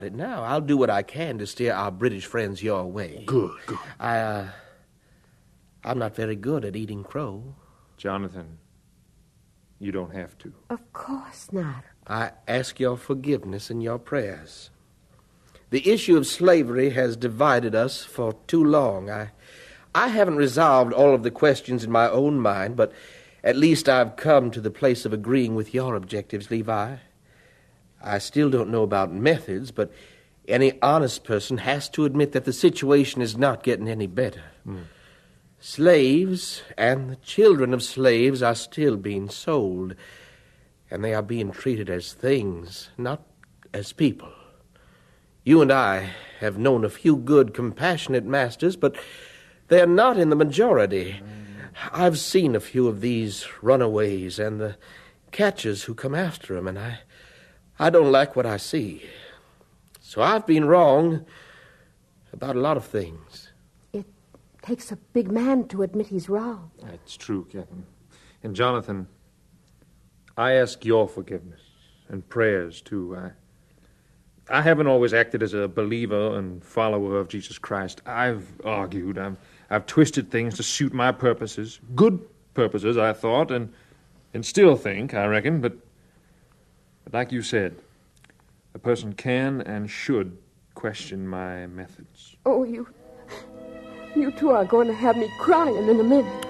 Now, I'll do what I can to steer our British friends your way. Good. I'm not very good at eating crow. Jonathan, you don't have to. Of course not. I ask your forgiveness in your prayers. The issue of slavery has divided us for too long. I haven't resolved all of the questions in my own mind, but at least I've come to the place of agreeing with your objectives, Levi. I still don't know about methods, but any honest person has to admit that the situation is not getting any better. Slaves and the children of slaves are still being sold, and they are being treated as things, not as people. You and I have known a few good, compassionate masters, but they are not in the majority. I've seen a few of these runaways and the catchers who come after them, and I don't like what I see. So I've been wrong about a lot of things. It takes a big man to admit he's wrong. That's true, Captain. And Jonathan, I ask your forgiveness and prayers, too. I haven't always acted as a believer and follower of Jesus Christ. I've argued. I've twisted things to suit my purposes. Good purposes, I thought, and still think, I reckon, but like you said, a person can and should question my methods. Oh, you two are going to have me crying in a minute.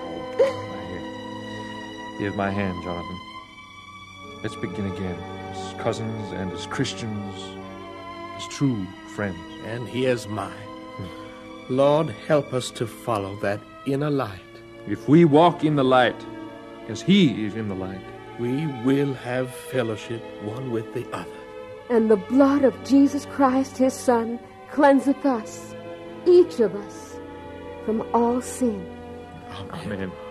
Here's my hand, Jonathan. Let's begin again, as cousins and as Christians, as true friends. And here's mine. Lord, help us to follow that inner light. If we walk in the light, as He is in the light, we will have fellowship one with the other. And the blood of Jesus Christ, His Son, cleanseth us, each of us, from all sin. Amen. Amen.